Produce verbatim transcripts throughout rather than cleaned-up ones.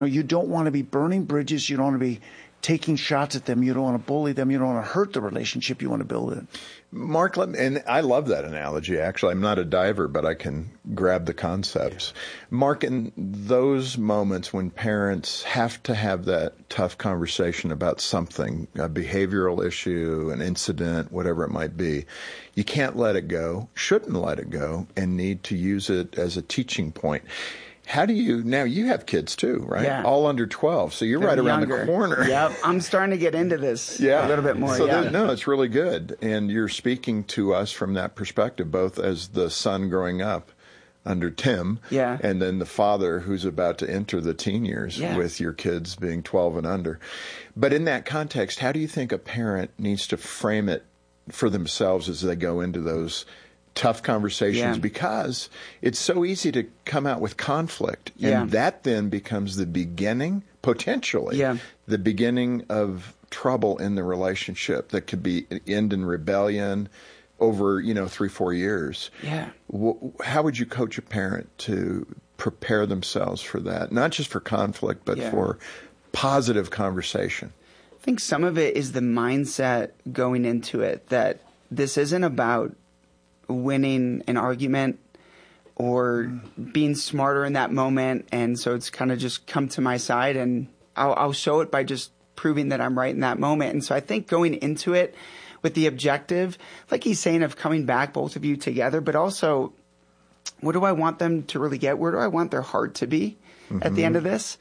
You don't want to be burning bridges. You don't want to be taking shots at them. You don't want to bully them. You don't want to hurt the relationship. You want to build it. Mark, and I love that analogy, actually. I'm not a diver, but I can grab the concepts. Yeah. Mark, in those moments when parents have to have that tough conversation about something, a behavioral issue, an incident, whatever it might be, you can't let it go, shouldn't let it go, and need to use it as a teaching point. How do you, now you have kids too, right? Yeah. All under twelve. So you're They're right around younger. the corner. Yep. I'm starting to get into this yeah. a little bit more. So yeah. that, no, it's really good. And you're speaking to us from that perspective, both as the son growing up under Tim yeah. and then the father who's about to enter the teen years yeah. with your kids being twelve and under. But in that context, how do you think a parent needs to frame it for themselves as they go into those tough conversations, yeah. because it's so easy to come out with conflict, and yeah. that then becomes the beginning, potentially, yeah. the beginning of trouble in the relationship that could be end in rebellion over, you know, three, four years. Yeah. How would you coach a parent to prepare themselves for that? Not just for conflict, but yeah. for positive conversation. I think some of it is the mindset going into it, that this isn't about winning an argument or being smarter in that moment, and so it's kind of just come to my side, and I'll, I'll show it by just proving that I'm right in that moment. And so I think going into it with the objective, like he's saying, of coming back, both of you together, but also, what do I want them to really get? Where do I want their heart to be mm-hmm. at the end of this?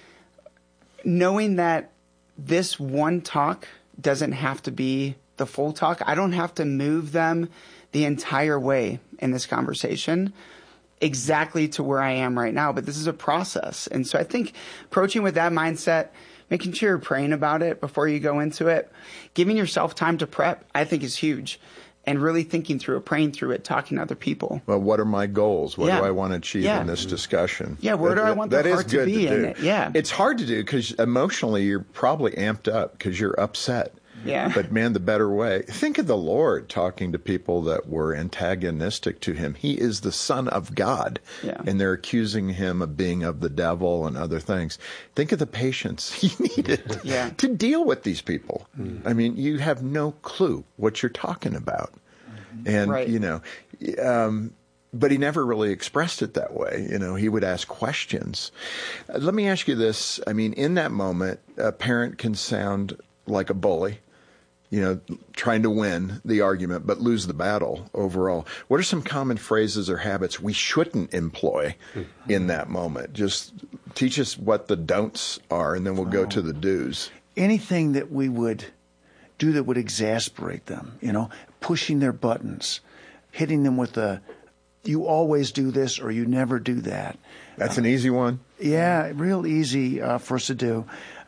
Knowing that this one talk doesn't have to be the full talk. I don't have to move them the entire way in this conversation exactly to where I am right now, but this is a process. And so I think approaching with that mindset, making sure you're praying about it before you go into it, giving yourself time to prep, I think is huge. And really thinking through it, praying through it, talking to other people. Well, what are my goals? What yeah. do I want to achieve yeah. in this discussion? Yeah, where that, do I want the heart to be to in it? Yeah. It's hard to do because emotionally you're probably amped up because you're upset. Yeah. But man, the better way. Think of the Lord talking to people that were antagonistic to him. He is the Son of God. Yeah. And they're accusing him of being of the devil and other things. Think of the patience he needed yeah. to deal with these people. Mm. I mean, you have no clue what you're talking about. And, right. you know, um, but he never really expressed it that way. You know, he would ask questions. Uh, let me ask you this. I mean, in that moment, a parent can sound like a bully, you know, trying to win the argument, but lose the battle overall. What are some common phrases or habits we shouldn't employ in that moment? Just teach us what the don'ts are, and then we'll go oh. to the do's. Anything that we would do that would exasperate them, you know, pushing their buttons, hitting them with a, you always do this or you never do that. That's uh, an easy one? Yeah, real easy uh, for us to do.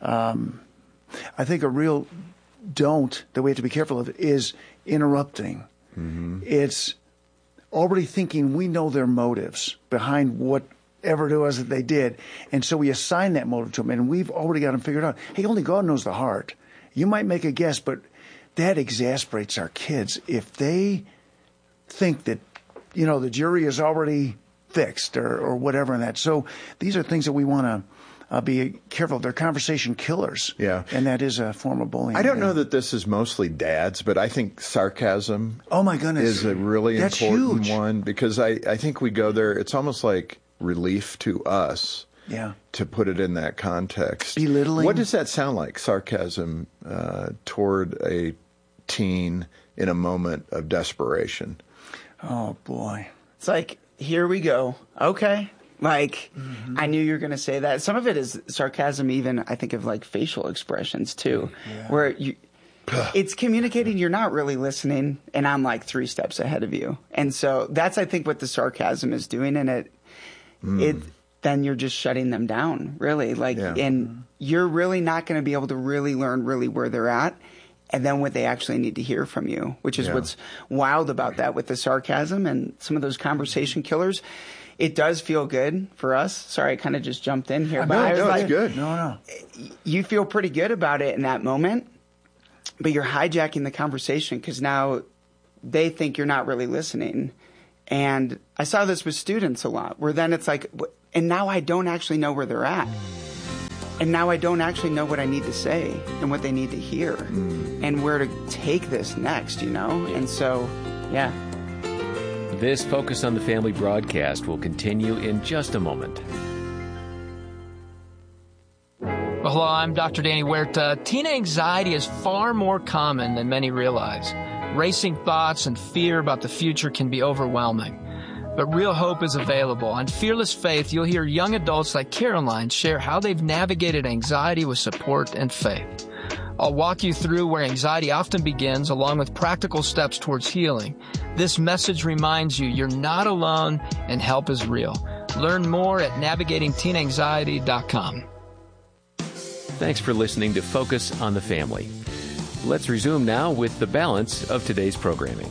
Um, I think a real don't that we have to be careful of is interrupting. Mm-hmm. It's already thinking we know their motives behind whatever it was that they did. And so we assign that motive to them, and we've already got them figured out. Hey, only God knows the heart. You might make a guess, but that exasperates our kids if they think that, you know, the jury is already fixed or, or whatever in that. So these are things that we want to uh, be careful of. They're conversation killers. Yeah. And that is a form of bullying. I don't yeah. know that this is mostly dads, but I think sarcasm oh my goodness. is a really That's important huge. one, because I, I think we go there. It's almost like relief to us. Yeah. To put it in that context. Belittling. What does that sound like, sarcasm uh, toward a teen in a moment of desperation? Oh, boy. It's like, here we go. Okay. Like, mm-hmm. I knew you were going to say that. Some of it is sarcasm, even, I think, of like facial expressions, too, yeah. where you, it's communicating you're not really listening, and I'm like three steps ahead of you. And so that's, I think, what the sarcasm is doing. And it, mm. it, then you're just shutting them down, really. Like, yeah. and you're really not going to be able to really learn really where they're at, and then what they actually need to hear from you, which is yeah. what's wild about that with the sarcasm and some of those conversation killers. It does feel good for us. Sorry, I kind of just jumped in here. I but know, I was no, like, it's good. No, no. You feel pretty good about it in that moment, but you're hijacking the conversation because now they think you're not really listening. And I saw this with students a lot, where then it's like, and now I don't actually know where they're at. And now I don't actually know what I need to say and what they need to hear mm. and where to take this next, you know? And so, yeah. This Focus on the Family broadcast will continue in just a moment. Well, hello, I'm Doctor Danny Huerta. Teen anxiety is far more common than many realize. Racing thoughts and fear about the future can be overwhelming. But real hope is available. On Fearless Faith, you'll hear young adults like Caroline share how they've navigated anxiety with support and faith. I'll walk you through where anxiety often begins, along with practical steps towards healing. This message reminds you you're not alone and help is real. Learn more at navigating teen anxiety dot com. Thanks for listening to Focus on the Family. Let's resume now with the balance of today's programming.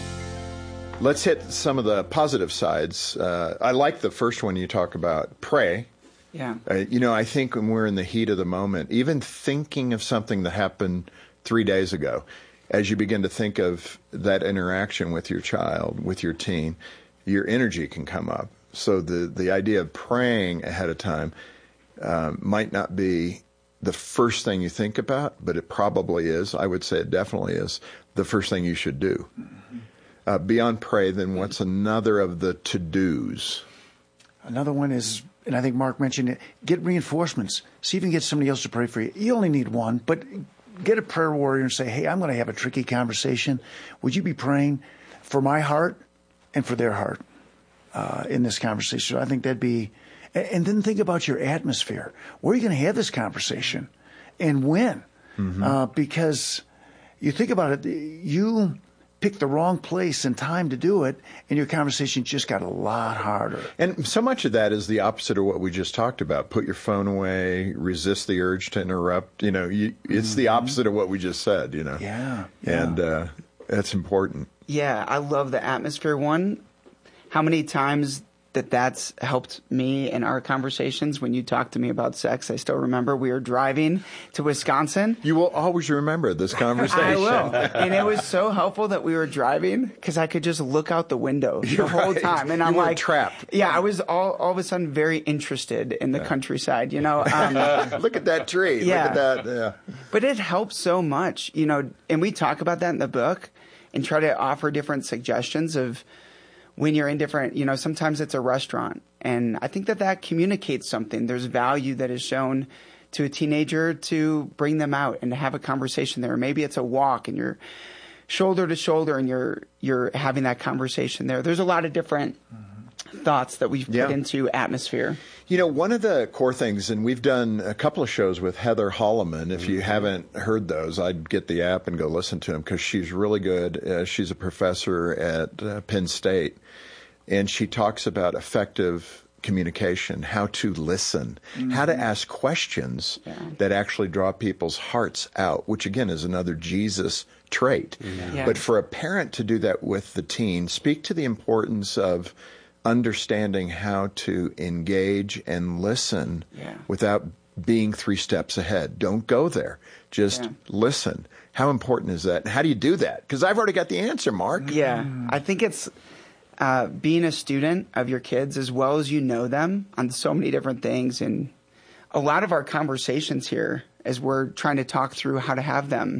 Let's hit some of the positive sides. Uh, I like the first one you talk about, pray. Yeah. Uh, you know, I think when we're in the heat of the moment, even thinking of something that happened three days ago, as you begin to think of that interaction with your child, with your teen, your energy can come up. So the, the idea of praying ahead of time uh, might not be the first thing you think about, but it probably is. I would say it definitely is the first thing you should do. Mm-hmm. Uh, beyond pray, then what's another of the to-dos? Another one is, and I think Mark mentioned it, get reinforcements. See if you can get somebody else to pray for you. You only need one, but get a prayer warrior and say, hey, I'm going to have a tricky conversation. Would you be praying for my heart and for their heart uh, in this conversation? So I think that'd be, and then think about your atmosphere. Where are you going to have this conversation and when? Mm-hmm. Uh, because you think about it, you picked the wrong place and time to do it, and your conversation just got a lot harder. And so much of that is the opposite of what we just talked about. Put your phone away, resist the urge to interrupt. You know, you, it's mm-hmm. the opposite of what we just said, you know. Yeah. yeah. And uh, that's important. Yeah, I love the atmosphere one. How many times that that's helped me in our conversations. When you talk to me about sex, I still remember we were driving to Wisconsin. You will always remember this conversation. I will. And it was so helpful that we were driving because I could just look out the window You're the whole right. time. And you I'm were like, trapped. Yeah, I was all, all of a sudden very interested in the yeah. countryside, you know. Um, look at that tree. Yeah. Look at that. Yeah. But it helps so much, you know, and we talk about that in the book and try to offer different suggestions of when you're in different, you know, sometimes it's a restaurant. And I think that that communicates something. There's value that is shown to a teenager to bring them out and to have a conversation there. Maybe it's a walk and you're shoulder to shoulder and you're you're having that conversation there. There's a lot of different mm-hmm. thoughts that we've yeah. put into atmosphere. You know, one of the core things, and we've done a couple of shows with Heather Holleman. If you haven't heard those, I'd get the app and go listen to them because she's really good. Uh, she's a professor at uh, Penn State. And she talks about effective communication, how to listen, mm-hmm. how to ask questions yeah. that actually draw people's hearts out, which again is another Jesus trait. Yeah. Yeah. But for a parent to do that with the teen, speak to the importance of understanding how to engage and listen yeah. without being three steps ahead. Don't go there. Just yeah. listen. How important is that? And how do you do that? Because I've already got the answer, Mark. Yeah, I think it's Uh, being a student of your kids as well as you know them on so many different things. And a lot of our conversations here, as we're trying to talk through how to have them,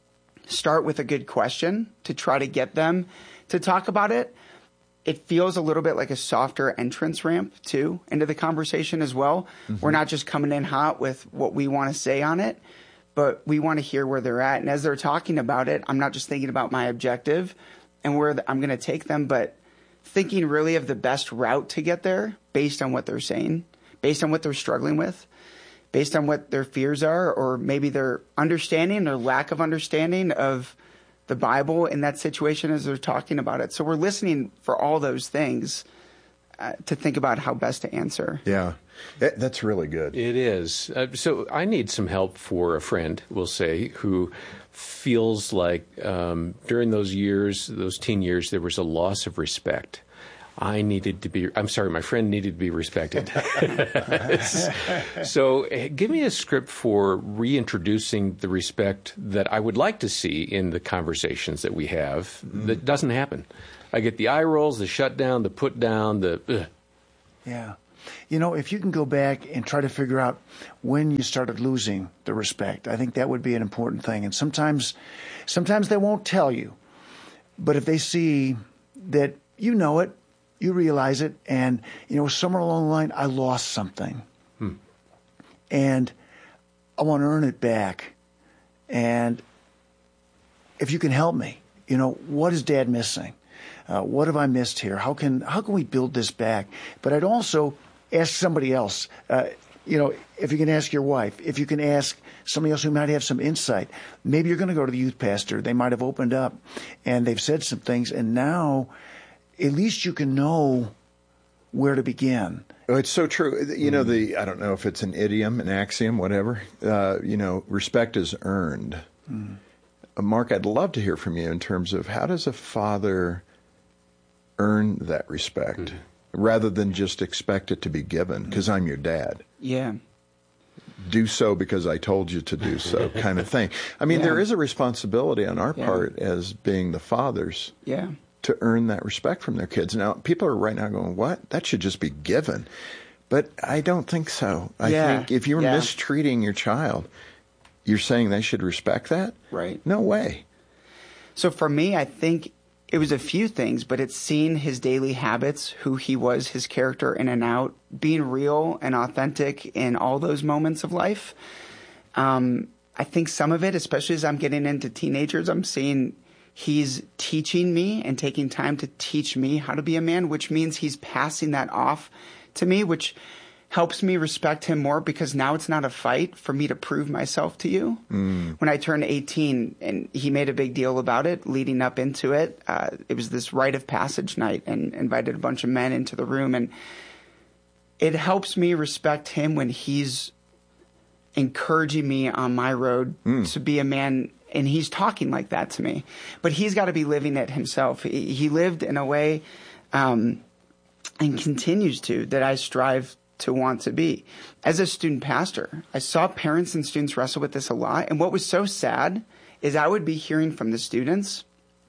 start with a good question to try to get them to talk about it. It feels a little bit like a softer entrance ramp, too, into the conversation as well. Mm-hmm. We're not just coming in hot with what we want to say on it, but we want to hear where they're at. And as they're talking about it, I'm not just thinking about my objective and where I'm going to take them, but thinking really of the best route to get there based on what they're saying, based on what they're struggling with, based on what their fears are, or maybe their understanding or lack of understanding of the Bible in that situation as they're talking about it. So we're listening for all those things uh, to think about how best to answer. Yeah, that's really good. It is. Uh, so I need some help for a friend, we'll say, who feels like um, during those years, those teen years, there was a loss of respect. I needed to be, I'm sorry, my friend needed to be respected. So give me a script for reintroducing the respect that I would like to see in the conversations that we have mm. that doesn't happen. I get the eye rolls, the shut down, the put down, the ugh. Yeah. you know, if you can go back and try to figure out when you started losing the respect, I think that would be an important thing. And sometimes, sometimes they won't tell you, but if they see that you know it, you realize it, and, you know, somewhere along the line, I lost something. Hmm. And I want to earn it back. And if you can help me, you know, what is Dad missing? Uh, what have I missed here? How can how can we build this back? But I'd also ask somebody else. Uh, you know, if you can ask your wife, if you can ask somebody else who might have some insight. Maybe you're going to go to the youth pastor. They might have opened up, and they've said some things, and now at least you can know where to begin. Oh, it's so true. You know, the I don't know if it's an idiom, an axiom, whatever. Uh, you know, respect is earned. Mm. Uh, Mark, I'd love to hear from you in terms of how does a father earn that respect mm. rather than just expect it to be given because I'm your dad. Yeah. Do so because I told you to do so kind of thing. I mean, yeah. there is a responsibility on our yeah. part as being the fathers. Yeah. To earn that respect from their kids. Now, people are right now going, what? That should just be given. But I don't think so. I yeah. think if you're yeah. mistreating your child, you're saying they should respect that? Right. No way. So for me, I think it was a few things, but it's seeing his daily habits, who he was, his character in and out, being real and authentic in all those moments of life. Um, I think some of it, especially as I'm getting into teenagers, I'm seeing he's teaching me and taking time to teach me how to be a man, which means he's passing that off to me, which helps me respect him more because now it's not a fight for me to prove myself to you. Mm. When I turned eighteen, and he made a big deal about it leading up into it, uh, it was this rite of passage night and invited a bunch of men into the room. And it helps me respect him when he's encouraging me on my road mm. to be a man. And he's talking like that to me, but he's got to be living it himself. He, he lived in a way, um, and continues to, that I strive to want to be. As a student pastor, I saw parents and students wrestle with this a lot. And what was so sad is I would be hearing from the students,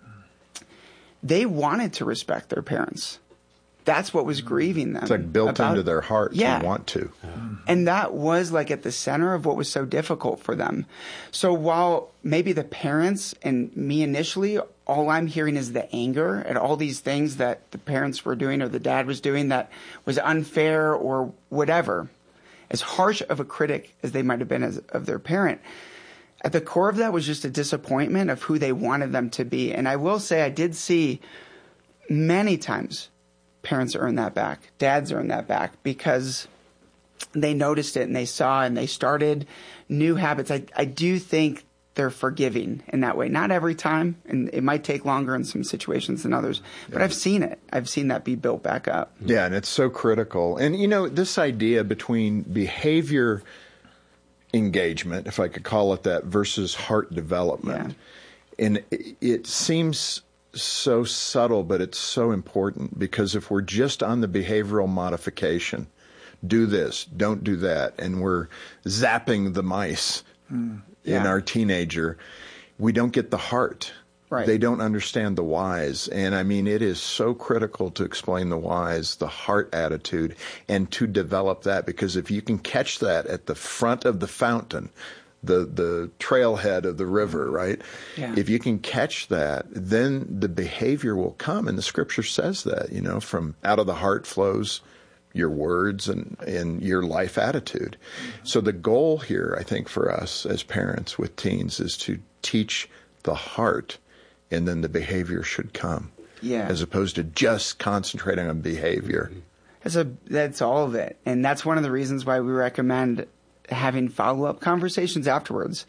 they wanted to respect their parents. That's what was grieving them. It's like built about, into their heart yeah. to want to. And that was like at the center of what was so difficult for them. So while maybe the parents and me initially, all I'm hearing is the anger at all these things that the parents were doing or the dad was doing that was unfair or whatever, as harsh of a critic as they might have been as, of their parent, at the core of that was just a disappointment of who they wanted them to be. And I will say I did see many times parents earn that back, dads earn that back because they noticed it and they saw and they started new habits. I, I do think they're forgiving in that way. Not every time, and it might take longer in some situations than others, but yeah. I've seen it. I've seen that be built back up. Yeah, and it's so critical. And, you know, this idea between behavior engagement, if I could call it that, versus heart development. Yeah. And it, it seems so subtle, but it's so important because if we're just on the behavioral modification, do this, don't do that, and we're zapping the mice mm, yeah. in our teenager, we don't get the heart. Right. They don't understand the whys. And I mean, it is so critical to explain the whys, the heart attitude, and to develop that, because if you can catch that at the front of the fountain, the the trailhead of the river, right? Yeah. If you can catch that, then the behavior will come. And the scripture says that, you know, from out of the heart flows your words and, and your life attitude. Mm-hmm. So the goal here, I think, for us as parents with teens is to teach the heart, and then the behavior should come. Yeah. As opposed to just concentrating on behavior. That's a that's all of it. And that's one of the reasons why we recommend having follow-up conversations afterwards.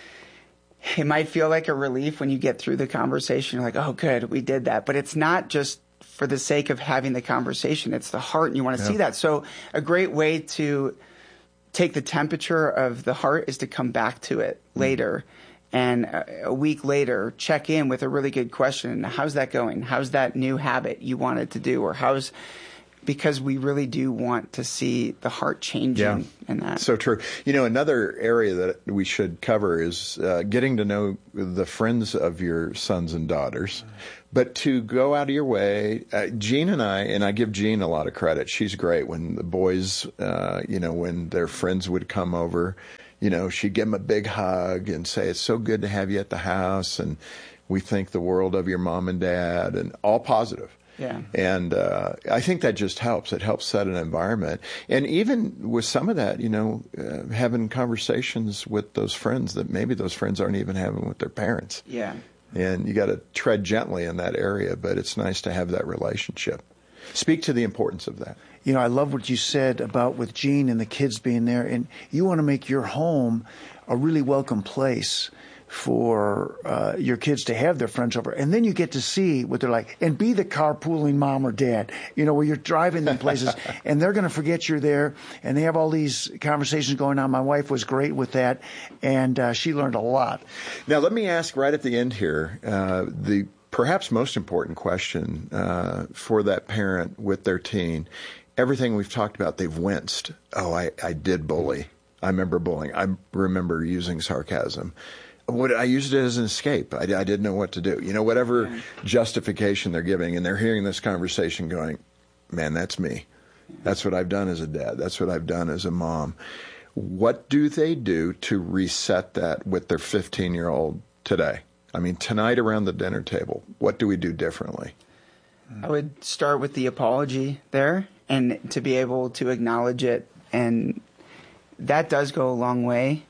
It might feel like a relief when you get through the conversation. You're like, oh, good, we did that. But it's not just for the sake of having the conversation. It's the heart, and you want to yeah. see that. So a great way to take the temperature of the heart is to come back to it mm. later. And a week later, check in with a really good question. How's that going? How's that new habit you wanted to do? Or how's because we really do want to see the heart changing Yeah. in that. So true. You know, another area that we should cover is uh, getting to know the friends of your sons and daughters. But to go out of your way, uh, Jean and I, and I give Jean a lot of credit. She's great. When the boys, uh, you know, when their friends would come over, you know, she'd give them a big hug and say, it's so good to have you at the house. And we think the world of your mom and dad, and all positive. Yeah. And uh, I think that just helps. It helps set an environment. And even with some of that, you know, uh, having conversations with those friends that maybe those friends aren't even having with their parents. Yeah. And you got to tread gently in that area, but it's nice to have that relationship. Speak to the importance of that. You know, I love what you said about with Jean and the kids being there. And you want to make your home a really welcome place for uh, your kids to have their friends over. And then you get to see what they're like and be the carpooling mom or dad, you know, where you're driving them places and they're going to forget you're there. And they have all these conversations going on. My wife was great with that, and uh, she learned a lot. Now, let me ask right at the end here, uh, the perhaps most important question uh, for that parent with their teen. Everything we've talked about, they've winced. Oh, I, I did bully. I remember bullying. I remember using sarcasm. What I used it as an escape. I, I didn't know what to do. You know, whatever yeah. justification they're giving, and they're hearing this conversation going, man, that's me. That's what I've done as a dad. That's what I've done as a mom. What do they do to reset that with their fifteen-year-old today? I mean, tonight around the dinner table, what do we do differently? I would start with the apology there, and to be able to acknowledge it, and that does go a long way.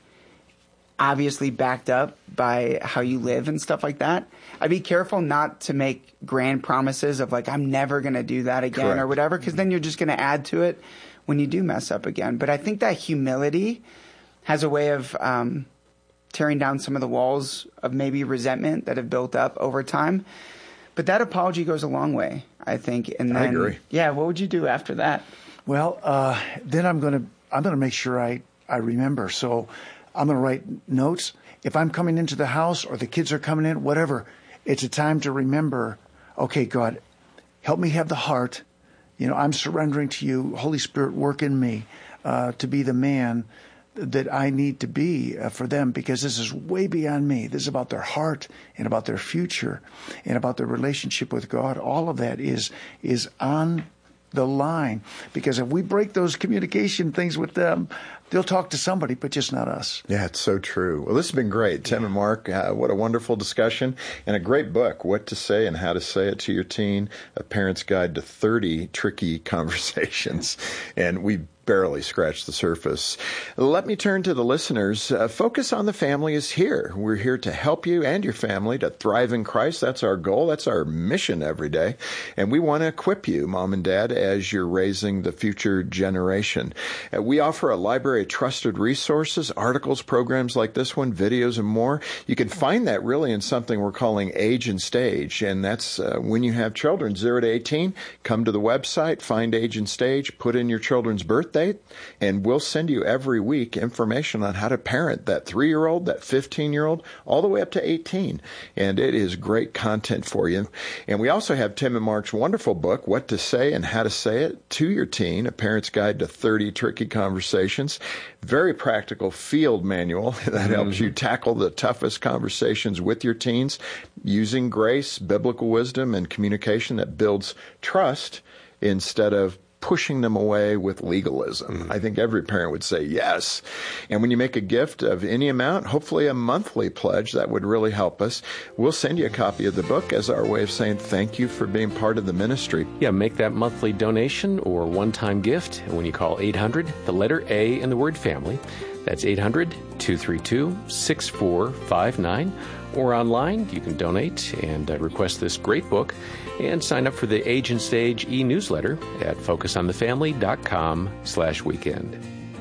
Obviously backed up by how you live and stuff like that. I'd be careful not to make grand promises of like, I'm never going to do that again Correct. Or whatever, because then you're just going to add to it when you do mess up again. But I think that humility has a way of um, tearing down some of the walls of maybe resentment that have built up over time. But that apology goes a long way, I think. And then, I agree. Yeah, what would you do after that? Well, uh, then I'm going to I'm going to make sure I, I remember. So I'm going to write notes. If I'm coming into the house or the kids are coming in, whatever, it's a time to remember, okay, God, help me have the heart. You know, I'm surrendering to you. Holy Spirit, work in me uh, to be the man that I need to be uh, for them, because this is way beyond me. This is about their heart and about their future and about their relationship with God. All of that is is on the line, because if we break those communication things with them, they'll talk to somebody, but just not us. Yeah, it's so true. Well, this has been great. Tim yeah. and Mark, uh, what a wonderful discussion and a great book, What to Say and How to Say It to Your Teen, A Parent's Guide to thirty Tricky Conversations. And we barely scratched the surface. Let me turn to the listeners. Uh, Focus on the Family is here. We're here to help you and your family to thrive in Christ. That's our goal. That's our mission every day. And we want to equip you, Mom and Dad, as you're raising the future generation. Uh, we offer a library of trusted resources, articles, programs like this one, videos, and more. You can find that really in something we're calling Age and Stage. And that's uh, when you have children, zero to eighteen, come to the website, find Age and Stage, put in your children's birthday, and we'll send you every week information on how to parent that three-year-old, that fifteen-year-old, all the way up to eighteen. And it is great content for you. And we also have Tim and Mark's wonderful book, What to Say and How to Say It to Your Teen, A Parent's Guide to thirty Tricky Conversations. Very practical field manual that mm-hmm. helps you tackle the toughest conversations with your teens using grace, biblical wisdom, and communication that builds trust instead of pushing them away with legalism. Mm-hmm. I think every parent would say yes. And when you make a gift of any amount, hopefully a monthly pledge, that would really help us. We'll send you a copy of the book as our way of saying thank you for being part of the ministry. Yeah, make that monthly donation or one-time gift when you call eight hundred, the letter A and the word family. That's eight hundred, two three two, six four five nine. Or online, you can donate and uh, request this great book and sign up for the Age and Stage e-newsletter at focusonthefamily.com slash weekend.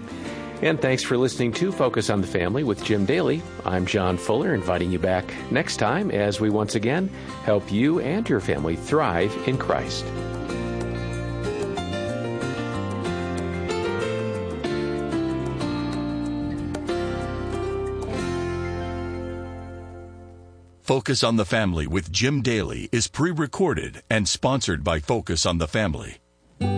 And thanks for listening to Focus on the Family with Jim Daly. I'm John Fuller, inviting you back next time as we once again help you and your family thrive in Christ. Focus on the Family with Jim Daly is pre-recorded and sponsored by Focus on the Family.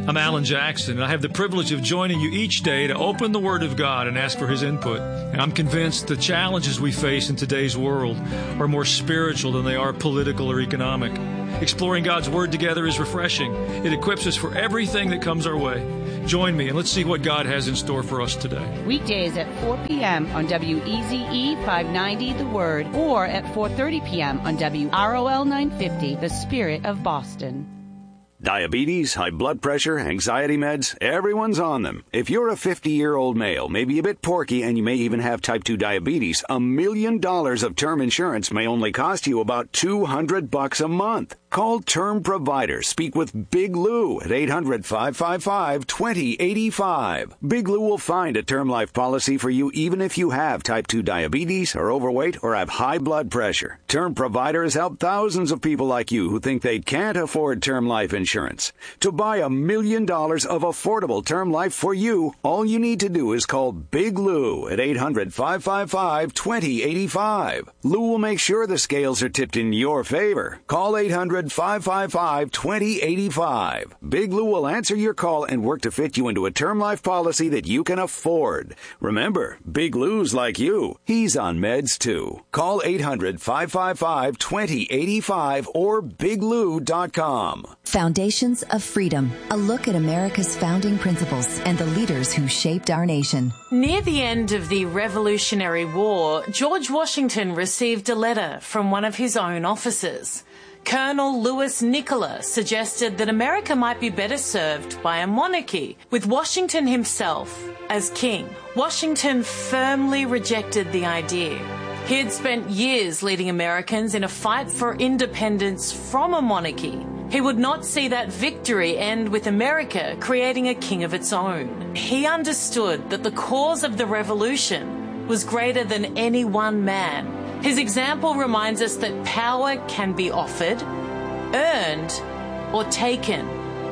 I'm Alan Jackson, and I have the privilege of joining you each day to open the Word of God and ask for His input. And I'm convinced the challenges we face in today's world are more spiritual than they are political or economic. Exploring God's Word together is refreshing. It equips us for everything that comes our way. Join me and let's see what God has in store for us today. Weekdays at four p.m. on W E Z E five ninety The Word, or at four thirty p.m. on W R O L nine fifty The Spirit of Boston. Diabetes, high blood pressure, anxiety meds, everyone's on them. If you're a fifty-year-old male, maybe a bit porky, and you may even have type two diabetes, a million dollars of term insurance may only cost you about two hundred bucks a month. Call Term Provider. Speak with Big Lou at eight hundred, five five five, two zero eight five. Big Lou will find a term life policy for you even if you have type two diabetes, are overweight, or have high blood pressure. Term Provider has helped thousands of people like you who think they can't afford term life insurance. To buy a million dollars of affordable term life for you, all you need to do is call Big Lou at eight hundred, five five five, two zero eight five. Lou will make sure the scales are tipped in your favor. Call eight hundred, five five five, two zero eight five. Big Lou will answer your call and work to fit you into a term life policy that you can afford. Remember, Big Lou's like you. He's on meds too. Call eight hundred, five five five, two zero eight five or big lou dot com. Foundations of Freedom, a look at America's founding principles and the leaders who shaped our nation. Near the end of the Revolutionary War, George Washington received a letter from one of his own officers. Colonel Louis Nicola suggested that America might be better served by a monarchy, with Washington himself as king. Washington firmly rejected the idea. He had spent years leading Americans in a fight for independence from a monarchy. He would not see that victory end with America creating a king of its own. He understood that the cause of the revolution was greater than any one man. His example reminds us that power can be offered, earned, or taken.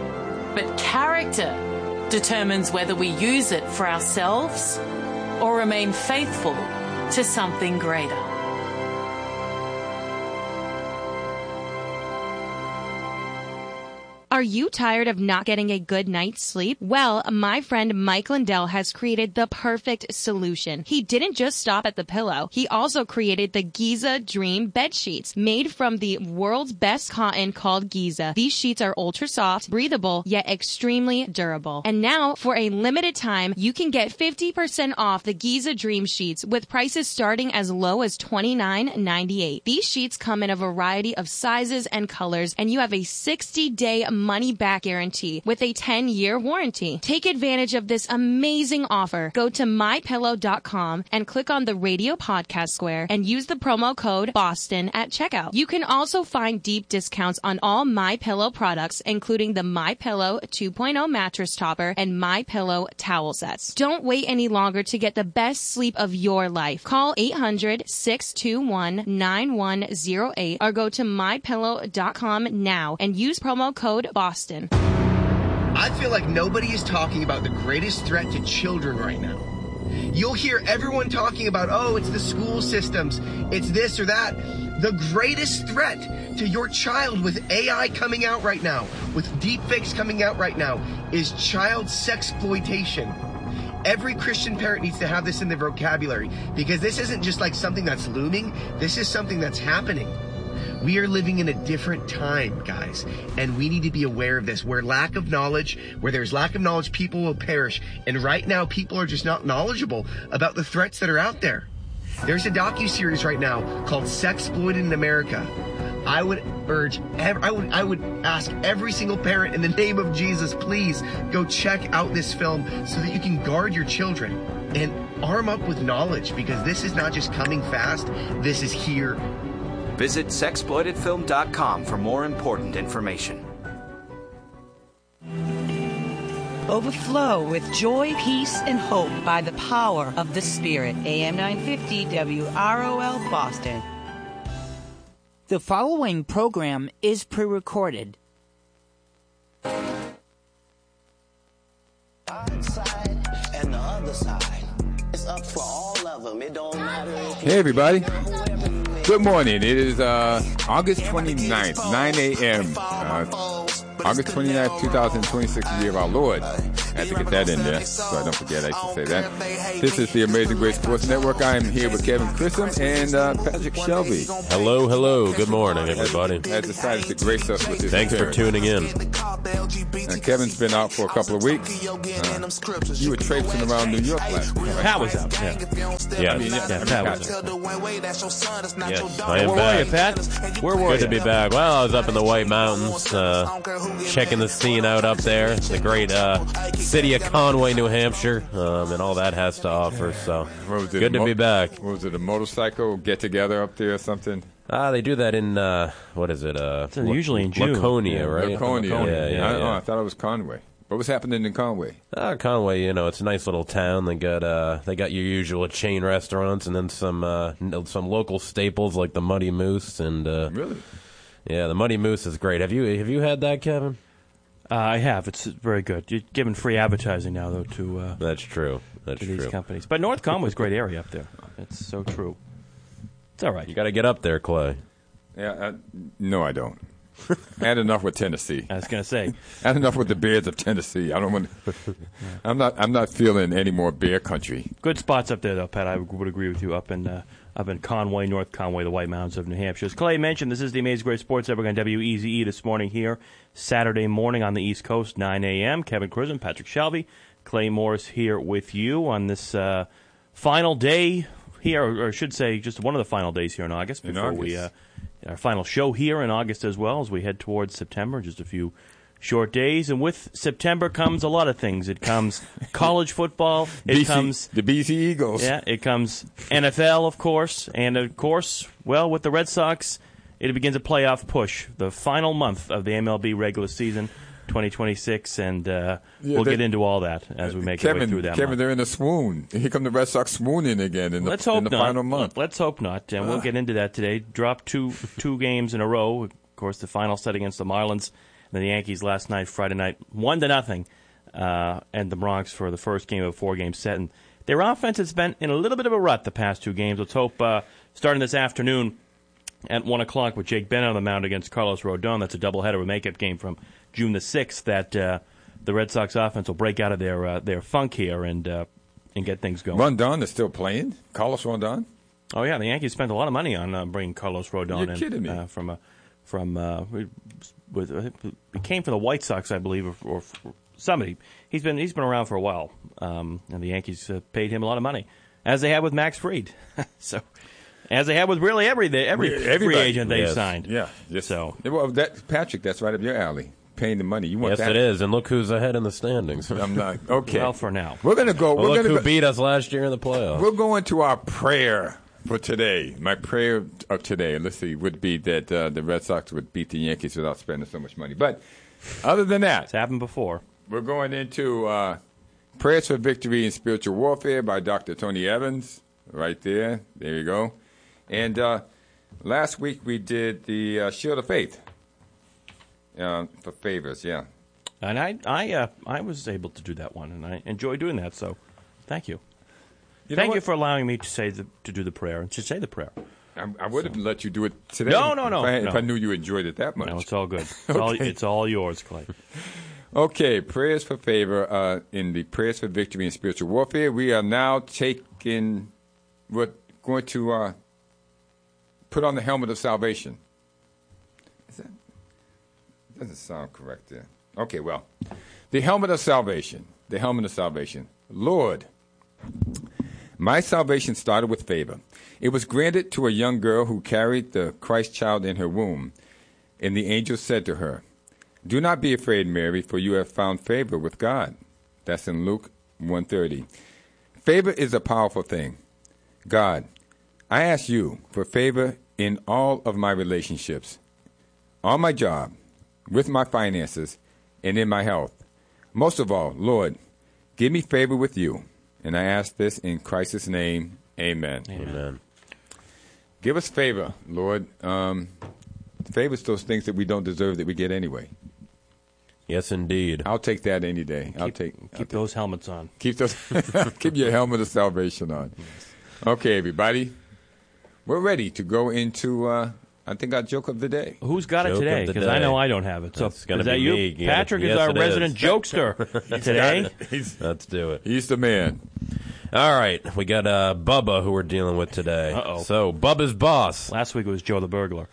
But character determines whether we use it for ourselves or remain faithful to something greater. Are you tired of not getting a good night's sleep? Well, my friend Mike Lindell has created the perfect solution. He didn't just stop at the pillow. He also created the Giza Dream bed sheets, made from the world's best cotton called Giza. These sheets are ultra soft, breathable, yet extremely durable. And now, for a limited time, you can get fifty percent off the Giza Dream sheets with prices starting as low as twenty-nine ninety-eight. These sheets come in a variety of sizes and colors, and you have a sixty-day money-back guarantee with a ten-year warranty. Take advantage of this amazing offer. Go to my pillow dot com and click on the radio podcast square and use the promo code BOSTON at checkout. You can also find deep discounts on all MyPillow products, including the MyPillow two point oh mattress topper and MyPillow towel sets. Don't wait any longer to get the best sleep of your life. Call eight hundred, six two one, nine one zero eight or go to my pillow dot com now and use promo code Boston. I feel like nobody is talking about the greatest threat to children right now. You'll hear everyone talking about, oh, it's the school systems, it's this or that. The greatest threat to your child with A I coming out right now, with deepfakes coming out right now, is child sexploitation. Every Christian parent needs to have this in their vocabulary, because this isn't just like something that's looming, this is something that's happening. We are living in a different time, guys, and we need to be aware of this. Where lack of knowledge, where there's lack of knowledge, people will perish. And right now, people are just not knowledgeable about the threats that are out there. There's a docuseries right now called Sexploited in America. I would urge, I would, I would ask every single parent in the name of Jesus, please go check out this film so that you can guard your children and arm up with knowledge, because this is not just coming fast, this is here. Visit sexploited film dot com for more important information. Overflow with joy, peace, and hope by the power of the Spirit. A M nine fifty W R O L Boston. The following program is pre-recorded. And the other side. It's up for all of them. It don't matter. Hey, everybody. Good morning. It is uh, August twenty-ninth, nine a.m. Uh, August twenty-ninth, twenty twenty-six, the year of our Lord. I had to get that in there, so I don't forget I used to say that. This is the Amazing Grace Sports Network. I am here with Kevin Chrism and uh, Patrick Shelby. Hello, hello. Good morning, everybody. Has decided to grace us with his Thanks appearance. for tuning in. And Kevin's been out for a couple of weeks. Uh, you were traipsing around New York last week, right? Pat was out, yeah. Yeah, I mean, yeah, yeah, Pat was out. Yes, I am Where back. were you, Pat? Where were Good you? to be back. Well, I was up in the White Mountains, uh, checking the scene out up there. The great uh, city of Conway, New Hampshire, um, and all that has to offer. So What was it, good a to be mo- back. What was it, a motorcycle get-together up there or something? Ah, they do that in, uh, what is it? Uh, It's usually in June. Laconia, Yeah, right? Laconia. Yeah, yeah, I, yeah. Oh, I thought it was Conway. What was happening in Conway? Uh, Conway, you know, it's a nice little town. They got uh, they got your usual chain restaurants, and then some uh, n- some local staples like the Muddy Moose. And uh, Really? yeah, the Muddy Moose is great. Have you have you had that, Kevin? Uh, I have. It's very good. You're giving free advertising now, though, to uh, That's true. That's to true. these companies. But North Conway's a great area up there. It's so true. It's all right. You got to get up there, Clay. Yeah. I, no, I don't. I had enough with Tennessee. I was going to say. I had enough with the Bears of Tennessee. I don't want. I'm not. I'm not feeling any more Bear country. Good spots up there, though, Pat. I would agree with you. Up in uh, up in Conway, North Conway, the White Mountains of New Hampshire. As Clay mentioned, this is the Amazing Grace Sports Network on W E Z E this morning here, Saturday morning on the East Coast, nine a.m. Kevin Chrism, Patrick Shelby, Clay Morris here with you on this uh, final day here, or, or I should say just one of the final days here in August In before August. we uh, our final show here in August as well as we head towards September, just a few short days. And with September comes a lot of things. It comes college football. It B C comes the B C Eagles. yeah, it comes N F L, of course, and of course, well, with the Red Sox, it begins a playoff push. The final month of the M L B regular season, twenty twenty-six, and uh, Yeah, we'll they- get into all that as we make our way Kevin, through that Kevin, month. they're in a swoon. Here come the Red Sox swooning again in the, Let's hope in the not. final month. Let's hope not, and we'll Uh. get into that today. Dropped two two games in a row. Of course, the final set against the Marlins, and then the Yankees last night, Friday night, one to nothing, uh, and the Bronx for the first game of a four-game set. And their offense has been in a little bit of a rut the past two games. Let's hope uh, starting this afternoon at one o'clock with Jake Bennett on the mound against Carlos Rodon. That's a doubleheader, a makeup game from June the sixth. That uh, the Red Sox offense will break out of their uh, their funk here and uh, and get things going. Rondon is still playing. Carlos Rondon. Oh yeah, the Yankees spent a lot of money on uh, bringing Carlos Rodon You're in kidding me. Uh, from a from uh, with uh, he came from the White Sox, I believe, or, or somebody. He's been he's been around for a while, um, and the Yankees uh, paid him a lot of money, as they had with Max Fried. So, as they had with really every every free Everybody. agent they Yes. signed. Yeah. Yes. So Well, that Patrick, that's right up your alley. Paying the money. You want Yes, that? it is. And look who's ahead in the standings. I'm not. Okay. well, for now. We're gonna go. Well, we're look gonna who go, beat us last year in the playoffs. We're going to our prayer for today. My prayer of today, let's see, would be that uh, the Red Sox would beat the Yankees without spending so much money. But other than that, It's happened before. we're going into uh, Prayers for Victory in Spiritual Warfare by Doctor Tony Evans. Right there. There you go. And uh, last week we did the uh, Shield of Faith uh, for favors, yeah. And I I uh, I was able to do that one, and I enjoy doing that. So, thank you. You know thank you what? for allowing me to say the, to do the prayer and to say the prayer. I, I would have let you do it today. No, no, no, If I, no. if I knew you enjoyed it that much. No, it's all good. It's, all, Okay. it's all yours, Clay. Okay, prayers for favor uh, in the prayers for victory in spiritual warfare. We are now taking, we're going to uh, put on the helmet of salvation. Is that, doesn't sound correct there. Okay, well, the helmet of salvation. The helmet of salvation. Lord, my salvation started with favor. It was granted to a young girl who carried the Christ child in her womb. And the angel said to her, do not be afraid, Mary, for you have found favor with God. That's in Luke one thirty. Favor is a powerful thing. God, I ask you for favor in all of my relationships, on my job, with my finances, and in my health. Most of all, Lord, give me favor with you. And I ask this in Christ's name. Amen. Amen. Give us favor, Lord. Um, favor's those things that we don't deserve that we get anyway. Yes, indeed. I'll take that any day. I'll Keep, take keep I'll take- those helmets on. Keep those. Keep your helmet of salvation on. Okay, everybody, we're ready to go into uh, I think our joke of the day. Who's got Joke it of today? the Because I day. know I don't have it. So That's gonna is that be you? me. Yeah. Patrick Yes, is our it resident is. jokester today. Let's do it. He's the man. All right, we got uh, Bubba who we're dealing with today. Uh-oh. So Bubba's boss. Last week it was Joe the burglar.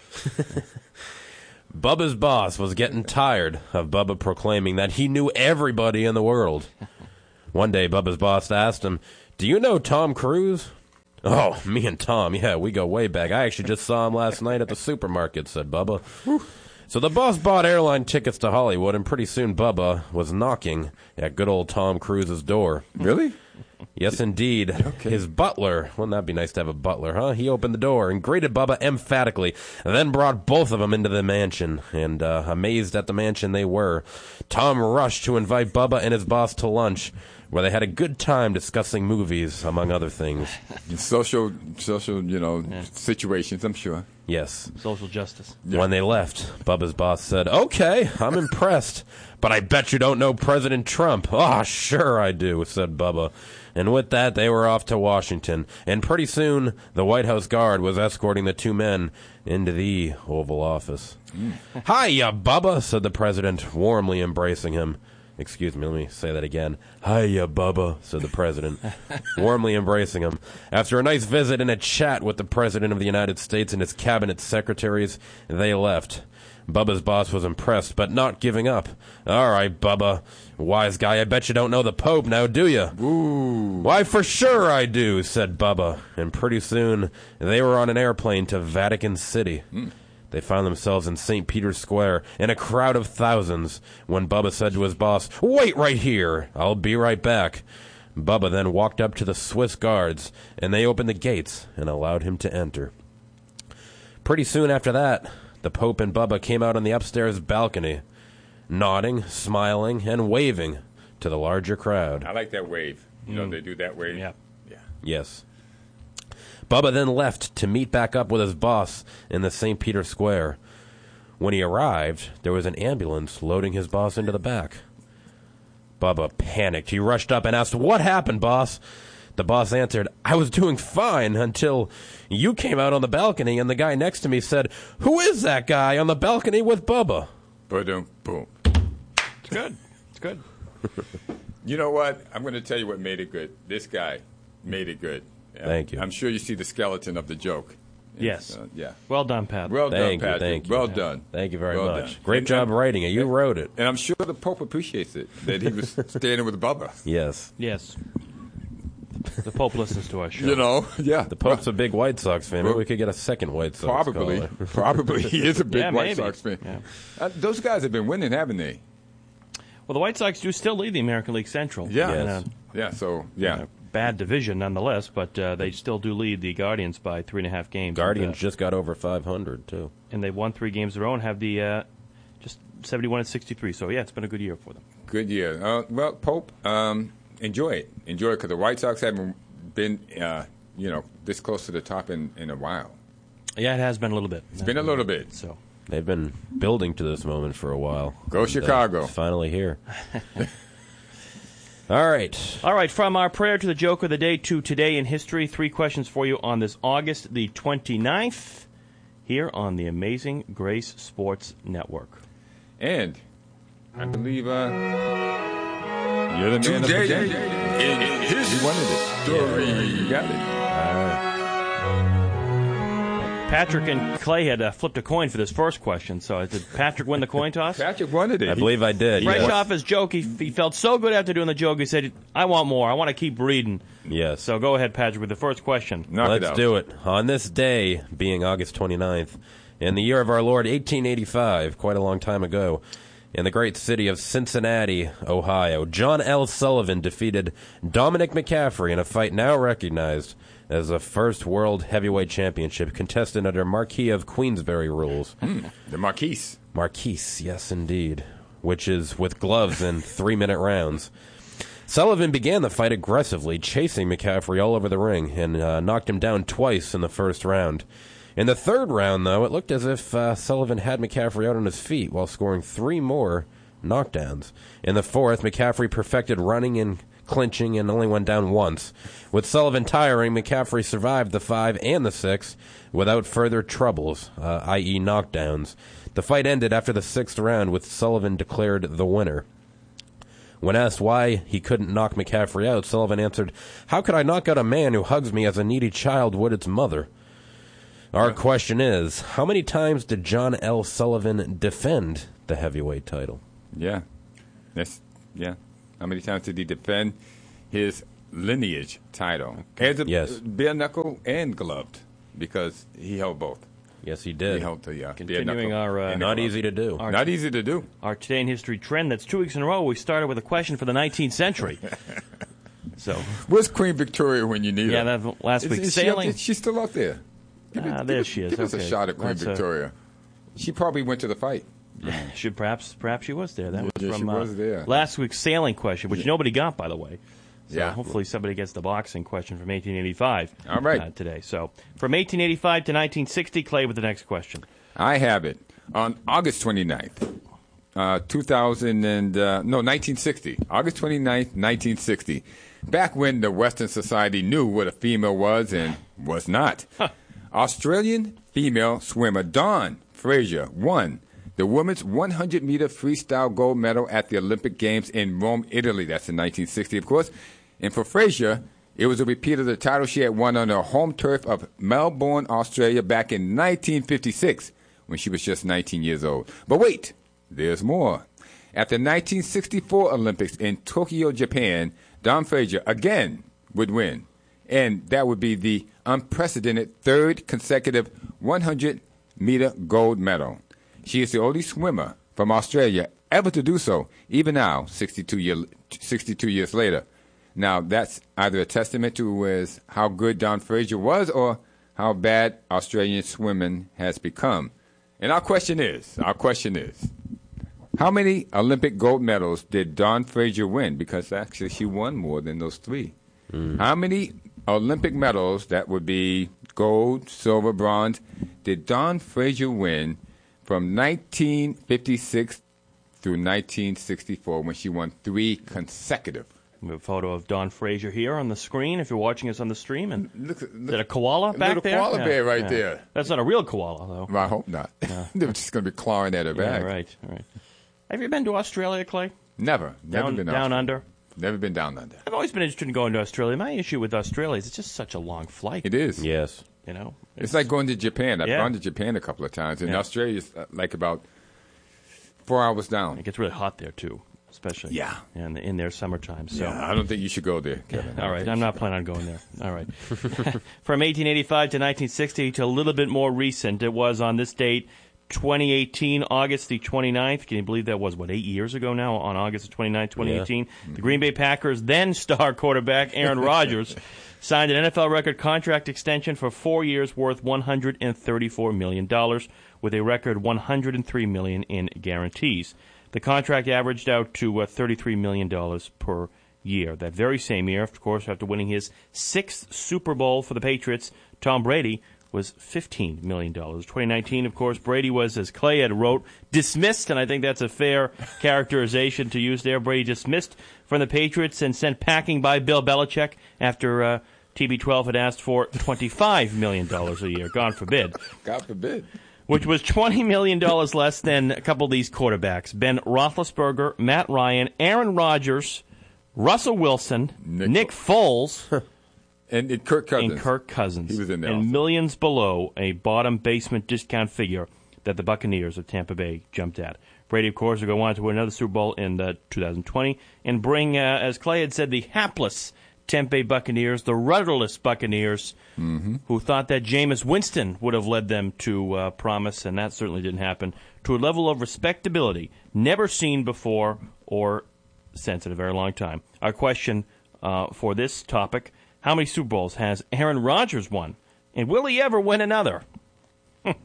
Bubba's boss was getting tired of Bubba proclaiming that he knew everybody in the world. One day, Bubba's boss asked him, "Do you know Tom Cruise?" "Oh, me and Tom, yeah, we go way back. I actually just saw him last night at the supermarket," said Bubba. So the boss bought airline tickets to Hollywood, and pretty soon Bubba was knocking at good old Tom Cruise's door. Really? Yes, indeed. Okay. His butler. Wouldn't that be nice to have a butler, huh? He opened the door and greeted Bubba emphatically, and then brought both of them into the mansion. And uh, amazed at the mansion they were, Tom rushed to invite Bubba and his boss to lunch, where they had a good time discussing movies, among other things. Social, social, you know, yeah. situations, I'm sure. Yes. Social justice. Yeah. When they left, Bubba's boss said, "Okay, I'm impressed, but I bet you don't know President Trump." "Oh, sure I do," said Bubba. And with that, they were off to Washington. And pretty soon, the White House guard was escorting the two men into the Oval Office. Mm. "Hiya, Bubba," said the president, warmly embracing him. Excuse me, let me say that again. "Hiya, Bubba," said the president, warmly embracing him. After a nice visit and a chat with the President of the United States and his cabinet secretaries, they left. Bubba's boss was impressed, but not giving up. "All right, Bubba. Wise guy, I bet you don't know the Pope now, do you?" "Ooh. "Why, for sure I do," said Bubba. And pretty soon, they were on an airplane to Vatican City. Mm. They found themselves in Saint Peter's Square in a crowd of thousands when Bubba said to his boss, "Wait right here. I'll be right back." Bubba then walked up to the Swiss guards, and they opened the gates and allowed him to enter. Pretty soon after that, the Pope and Bubba came out on the upstairs balcony, nodding, smiling, and waving to the larger crowd. I like that wave. You Mm. know, they do that wave. Yeah. Yeah. Yes. Bubba then left to meet back up with his boss in the Saint Peter Square. When he arrived, there was an ambulance loading his boss into the back. Bubba panicked. He rushed up and asked, "What happened, boss?" The boss answered, "I was doing fine until you came out on the balcony and the guy next to me said, 'Who is that guy on the balcony with Bubba?'" Boom, boom. It's good. It's good. You know what? I'm going to tell you what made it good. This guy made it good. Yeah. Thank you. I'm sure you see the skeleton of the joke. Yes. Uh, yeah. Well done, Pat. Well Thank done, you, Patrick. thank you. Well done. Thank you very well much. Done. Great and, job and, writing it. You and, wrote it. And I'm sure the Pope appreciates it, that he was standing with Bubba. Yes. Yes. The Pope listens to our show. You know, yeah. The Pope's a big White Sox fan. Maybe Well, we could get a second White Sox Probably. caller. Probably. He is a big Yeah, White maybe. Sox fan. Yeah. Uh, those guys have been winning, haven't they? Well, the White Sox do still lead the American League Central. Yeah. In Yes. a- Yeah, so, yeah. in a bad division nonetheless, but uh, they still do lead the Guardians by three and a half games. Guardians And, uh, just got over five hundred, too. and they've won three games in a row and have the uh, just seventy-one and sixty-three. So, yeah, it's been a good year for them. Good year. Uh, well, Pope, um, enjoy it. Enjoy it because the White Sox haven't been, uh, you know, this close to the top in, in a while. Yeah, it has been a little bit. It's been a little bit. So They've been building to this moment for a while. Go And, uh, Chicago. it's finally here. All right. All right, from our prayer to the joke of the day to today in history, three questions for you on this August the twenty-ninth here on the Amazing Grace Sports Network. And I believe uh, you're the man Today of the day. in history. You wanted it. Yeah, you got it. All right. Patrick and Clay had uh, flipped a coin for this first question, so did Patrick win the coin toss? Patrick wanted it. I believe I did. Fresh yes. off his joke, he, he felt so good after doing the joke, he said, I want more. I want to keep reading. Yes. So go ahead, Patrick, with the first question. Knock Let's it out. do it. On this day, being August twenty-ninth, in the year of our Lord, eighteen eighty-five, quite a long time ago, in the great city of Cincinnati, Ohio, John L. Sullivan defeated Dominic McCaffrey in a fight now recognized as the first World Heavyweight Championship contested under Marquis of Queensberry rules. Mm, the Marquise. Marquise, yes, indeed, which is with gloves and three-minute rounds. Sullivan began the fight aggressively, chasing McCaffrey all over the ring, and uh, knocked him down twice in the first round. In the third round, though, it looked as if uh, Sullivan had McCaffrey out on his feet while scoring three more knockdowns. In the fourth, McCaffrey perfected running and clinching and only went down once. With Sullivan tiring, McCaffrey survived the five and the six without further troubles, uh, that is knockdowns. The fight ended after the sixth round with Sullivan declared the winner. When asked why he couldn't knock McCaffrey out, Sullivan answered, "How could I knock out a man who hugs me as a needy child would its mother?" Our question is, how many times did John L. Sullivan defend the heavyweight title? Yeah. That's, yeah. How many times did he defend his lineage title? As a Yes. bare knuckle and gloved, because he held both. Yes, he did. He held the uh, bare Continuing knuckle our uh, and the Not glove. easy to do. Our Not easy to do. Our Today in History trend. That's two weeks in a row. We started with a question for the nineteenth century. So, where's Queen Victoria when you need yeah, her? that last Is- week is she up sailing. there? She's still up there. Give, Ah, it- there give, she it- is. give us a Okay. shot at Queen That's a- Victoria. She probably went to the fight. Should perhaps perhaps she was there. That was Yeah, from she uh, was there. last week's sailing question, which nobody got, by the way. So Yeah. hopefully somebody gets the boxing question from eighteen eighty-five. All right. uh, today. So from eighteen eighty-five to nineteen sixty, Clay with the next question. I have it. On August twenty-ninth, uh, two thousand and, uh, no, nineteen sixty. August twenty-ninth, nineteen sixty. Back when the Western society knew what a female was and was not. Australian female swimmer Dawn Fraser won the women's one hundred meter freestyle gold medal at the Olympic Games in Rome, Italy. That's in nineteen sixty, of course. And for Fraser, it was a repeat of the title she had won on her home turf of Melbourne, Australia back in nineteen fifty-six when she was just nineteen years old. But wait, there's more. At the nineteen sixty-four Olympics in Tokyo, Japan, Dawn Fraser again would win. And that would be the unprecedented third consecutive one hundred meter gold medal. She is the only swimmer from Australia ever to do so, even now, sixty-two, year, sixty-two years later. Now, that's either a testament to is how good Dawn Fraser was or how bad Australian swimming has become. And our question is, our question is, how many Olympic gold medals did Dawn Fraser win? Because actually she won more than those three. Mm. How many Olympic medals, that would be gold, silver, bronze, did Dawn Fraser win from nineteen fifty-six through nineteen sixty-four when she won three consecutive? We have a photo of Dawn Fraser here on the screen if you're watching us on the stream. And look, look, is that a koala back little there? koala Yeah, bear right yeah. there. That's not a real koala, though. Well, I hope not. Yeah. They're just going to be clawing at her Yeah, back. right, right. Have you been to Australia, Clay? Never. Never Down, been down Australia. under? Never been down under. I've always been interested in going to Australia. My issue with Australia is it's just such a long flight. It is. Yes. You know? It's, like going to Japan. I've Yeah. gone to Japan a couple of times, and Yeah. Australia is uh, like about four hours down. It gets really hot there, too, especially Yeah. in, in their summertime. So. Yeah, I don't think you should go there, Kevin. All right, I'm not planning on going there. All right. From eighteen eighty-five to nineteen sixty to a little bit more recent, it was on this date, twenty eighteen, August the twenty-ninth. Can you believe that was, what, eight years ago now, on August the twenty-ninth, twenty eighteen? Yeah. The Green Bay Packers then star quarterback Aaron Rodgers signed an N F L record contract extension for four years worth one hundred thirty-four million dollars with a record one hundred three million dollars in guarantees. The contract averaged out to uh, thirty-three million dollars per year. That very same year, of course, after winning his sixth Super Bowl for the Patriots, Tom Brady was fifteen million dollars. twenty nineteen, of course, Brady was, as Clay had wrote, dismissed, and I think that's a fair characterization to use there. Brady dismissed from the Patriots and sent packing by Bill Belichick after uh, T B twelve had asked for twenty-five million dollars a year. God forbid. God forbid. Which was twenty million dollars less than a couple of these quarterbacks. Ben Roethlisberger, Matt Ryan, Aaron Rodgers, Russell Wilson, Nick, Nick Foles, and, and Kirk Cousins. And Kirk Cousins. He was in there And also. millions below a bottom basement discount figure that the Buccaneers of Tampa Bay jumped at. Brady, of course, will go on to win another Super Bowl in uh, two thousand twenty and bring, uh, as Clay had said, the hapless Tampa Bay Buccaneers, the rudderless Buccaneers, mm-hmm. who thought that Jameis Winston would have led them to uh, promise, and that certainly didn't happen, to a level of respectability never seen before or since in a very long time. Our question uh, for this topic, how many Super Bowls has Aaron Rodgers won? And will he ever win another? mm.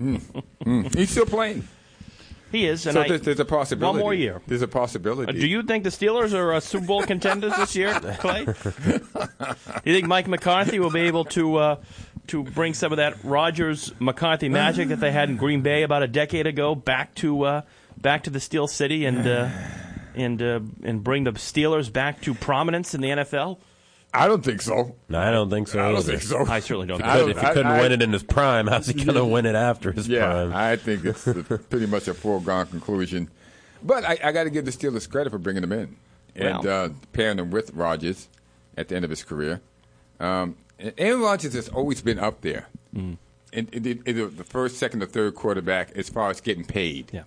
Mm. He's still playing. He is. And so I, there's, there's a possibility. One more year. There's a possibility. Uh, do you think the Steelers are uh, Super Bowl contenders this year, Clay? Do you think Mike McCarthy will be able to uh, to bring some of that Rodgers-McCarthy magic that they had in Green Bay about a decade ago back to uh, back to the Steel City and uh, and uh, and bring the Steelers back to prominence in the N F L? I don't think so. No, I don't think so. I don't either. think so. I certainly don't. If, think could, if he couldn't I, I, win it in his prime, how's he going to win it after his yeah, prime? I think it's a, pretty much a foregone conclusion. But I, I got to give the Steelers credit for bringing him in and Well. uh, pairing him with Rodgers at the end of his career. Um, and Aaron Rodgers has always been up there Mm. in, in, the, in the the first, second, or third quarterback as far as getting paid. Yeah.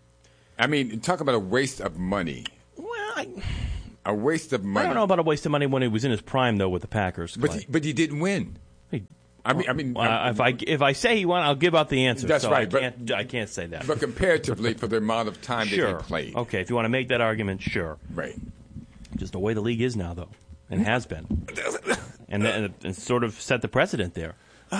I mean, talk about a waste of money. Well, I, a waste of money. I don't know about a waste of money when he was in his prime, though, with the Packers. But Clay. he, but he didn't win. He, I mean, I mean, uh, if I if I say he won, I'll give out the answer. That's so right, I but- can't, I can't say that. But comparatively, for the amount of time sure. that he played, Okay, if you want to make that argument, sure. right? Just the way the league is now, though, and has been, and, and, and sort of set the precedent there.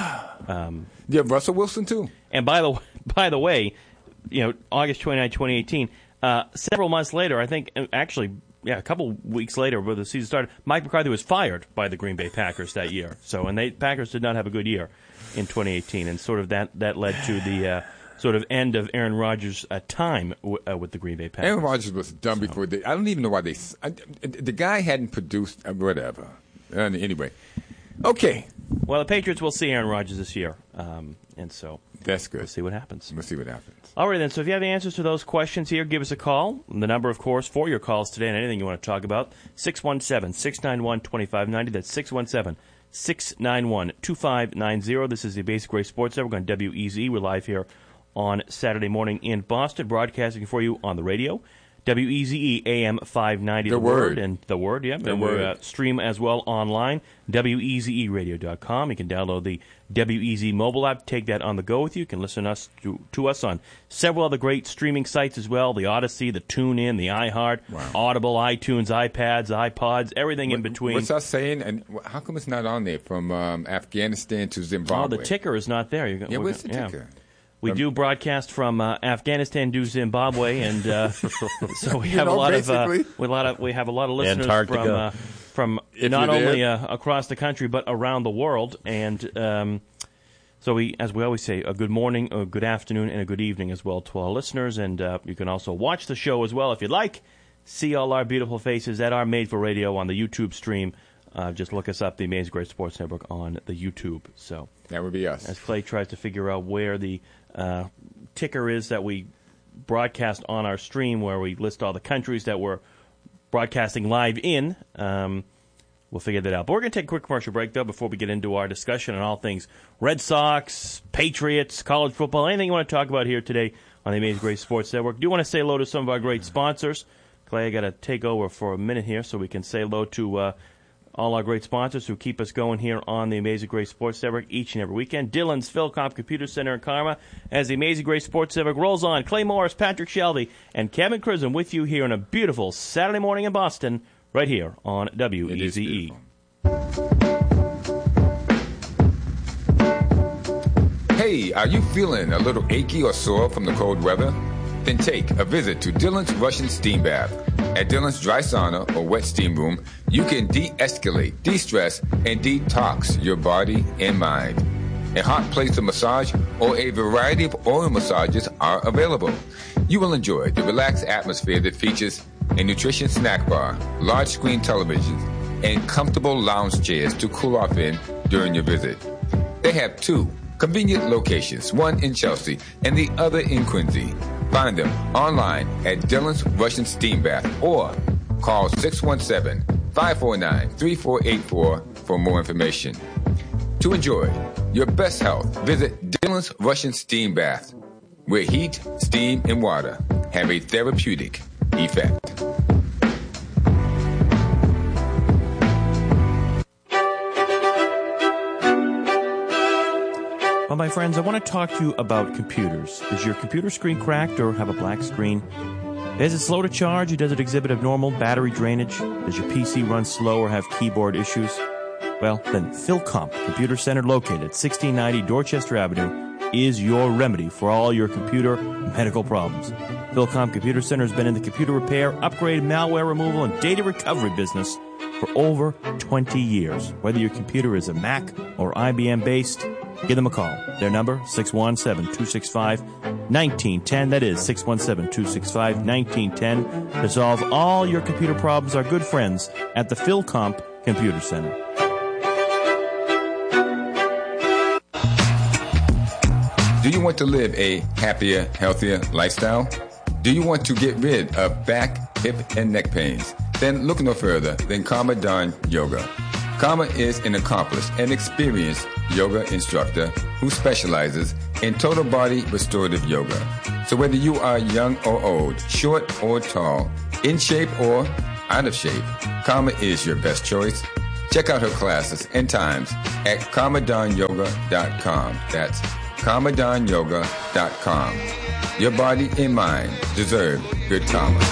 Um, yeah, Russell Wilson too. And by the by the way, you know, August twenty-ninth, twenty eighteen. Uh, several months later, I think, uh, actually, yeah, a couple weeks later, before the season started, Mike McCarthy was fired by the Green Bay Packers that year. So, and they Packers did not have a good year in twenty eighteen, and sort of that that led to the uh, sort of end of Aaron Rodgers' uh, time w- uh, with the Green Bay Packers. Aaron Rodgers was done so. before. They, I don't even know why they. I, the guy hadn't produced uh, whatever. Uh, anyway, okay. Well, the Patriots will see Aaron Rodgers this year, um, and so that's good. We'll see what happens. We'll see what happens. All right, then. So if you have the answers to those questions here, give us a call. The number, of course, for your calls today and anything you want to talk about, six one seven, six nine one, two five nine zero. That's six one seven, six nine one, two five nine zero. This is the Basic Race Sports Network on W E Z E. We're live here on Saturday morning in Boston, broadcasting for you on the radio. W E Z E A M five ninety. The, the word. word. And the word, yeah. The and word. we uh, stream as well online, W E Z E radio dot com. You can download the W E Z mobile app, take that on the go with you. You can listen to us, to, to us on several other great streaming sites as well, the Odyssey, the TuneIn, the iHeart, wow. Audible, iTunes, iPads, iPods, everything what, in between. What's that saying? And how come it's not on there from um, Afghanistan to Zimbabwe? Oh, the ticker is not there. You're, yeah, where's the ticker? We Um, do broadcast from uh, Afghanistan to Zimbabwe, and uh, so we You have know, a lot of, uh, basically. we a lot of we have a lot of listeners Antarctica. from uh, from If not you're there. only uh, across the country but around the world, and um, so we, as we always say, a good morning, a good afternoon, and a good evening as well to our listeners. And uh, you can also watch the show as well if you'd like. See all our beautiful faces that are made for radio on the YouTube stream. Uh, just look us up, the Amazing Great Sports Network, on the YouTube. So that would be us. As Clay tries to figure out where the uh, ticker is that we broadcast on our stream, where we list all the countries that we're broadcasting live in. Um, we'll figure that out. But we're going to take a quick commercial break, though, before we get into our discussion on all things Red Sox, Patriots, college football, anything you want to talk about here today on the Amazing Great Sports Network. Do you want to say hello to some of our great sponsors? Clay, I got to take over for a minute here so we can say hello to uh, all our great sponsors who keep us going here on the Amazing Grace Sports Network each and every weekend. Dillon's Philcomp Computer Center in Karma. As the Amazing Grace Sports Network rolls on, Clay Morris, Patrick Shelby, and Kevin Crism with you here on a beautiful Saturday morning in Boston, right here on W E Z E. Hey, are you feeling a little achy or sore from the cold weather? Then take a visit to Dillon's Russian Steam Bath. At Dillon's Dry Sauna or Wet Steam Room, you can de-escalate, de-stress, and detox your body and mind. A hot place to massage or a variety of oil massages are available. You will enjoy the relaxed atmosphere that features a nutritious snack bar, large screen televisions, and comfortable lounge chairs to cool off in during your visit. They have two convenient locations, one in Chelsea and the other in Quincy. Find them online at Dillon's Russian Steam Bath or call six one seven, five four nine, three four eight four for more information. To enjoy your best health, visit Dillon's Russian Steam Bath, where heat, steam, and water have a therapeutic effect. Well, my friends, I want to talk to you about computers. Is your computer screen cracked or have a black screen? Is it slow to charge or does it exhibit abnormal battery drainage? Does your P C run slow or have keyboard issues? Well, then Philcomp Computer Center, located at sixteen ninety Dorchester Avenue, is your remedy for all your computer medical problems. Philcomp Computer Center has been in the computer repair, upgrade, malware removal, and data recovery business for over twenty years. Whether your computer is a Mac or I B M based, give them a call. Their number, six one seven, two six five, nineteen ten. That is six one seven, two six five, nineteen ten. To solve all your computer problems, our good friends at the PhilComp Computer Center. Do you want to live a happier, healthier lifestyle? Do you want to get rid of back, hip, and neck pains? Then look no further than Karma Don Yoga. Karma is an accomplished and experienced yoga instructor who specializes in total body restorative yoga. So whether you are young or old, short or tall, in shape or out of shape, Karma is your best choice. Check out her classes and times at karma don yoga dot com. That's karma don yoga dot com. Your body and mind deserve good karma.